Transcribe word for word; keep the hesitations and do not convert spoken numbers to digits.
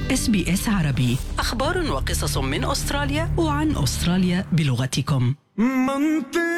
إس بي إس عربي، أخبار وقصص من أستراليا وعن أستراليا بلغتكم. منطق